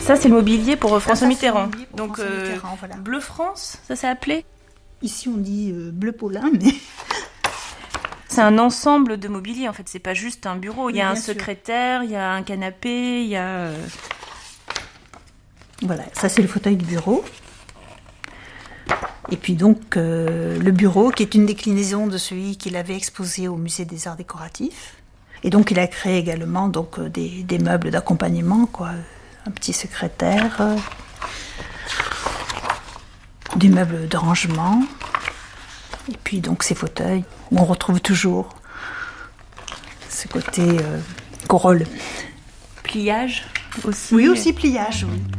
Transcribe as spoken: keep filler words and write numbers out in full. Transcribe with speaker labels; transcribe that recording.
Speaker 1: Ça, c'est le mobilier pour François
Speaker 2: ça,
Speaker 1: Mitterrand.
Speaker 2: Pour
Speaker 1: Donc,
Speaker 2: François
Speaker 1: euh,
Speaker 2: Mitterrand, voilà.
Speaker 1: Bleu France, ça s'est appelé.
Speaker 2: Ici, on dit euh, bleu Paulin, mais...
Speaker 1: C'est un ensemble de mobilier, en fait. C'est pas juste un bureau. Il y a
Speaker 2: Oui,
Speaker 1: un
Speaker 2: bien sûr.
Speaker 1: secrétaire, il y a un canapé, il y a... euh,
Speaker 2: Voilà, ça c'est le fauteuil de bureau. Et puis donc euh, le bureau qui est une déclinaison de celui qu'il avait exposé au musée des arts décoratifs. Et donc il a créé également donc, euh, des, des meubles d'accompagnement, quoi. Un petit secrétaire, euh, des meubles de rangement, et puis donc ces fauteuils où on retrouve toujours ce côté euh, Corolle.
Speaker 1: pliage aussi.
Speaker 2: Oui, aussi pliage, oui.